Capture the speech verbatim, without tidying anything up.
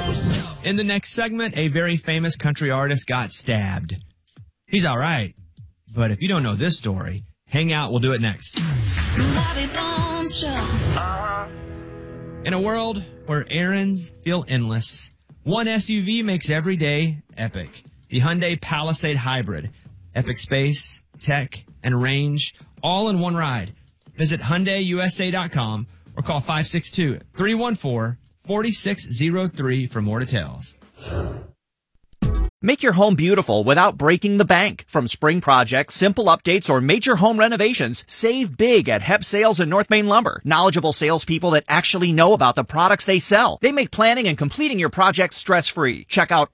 In the next segment, a very famous country artist got stabbed. He's all right, but if you don't know this story, hang out. We'll do it next. Bobby Bones Show. In a world where errands feel endless, one S U V makes every day epic. The Hyundai Palisade Hybrid. Epic space, tech, and range, all in one ride. Visit Hyundai U S A dot com or call five six two, three one four, four six zero three for more details. Make your home beautiful without breaking the bank. From spring projects, simple updates, or major home renovations, save big at Hep Sales and North Main Lumber. Knowledgeable salespeople that actually know about the products they sell. They make planning and completing your projects stress-free. Check out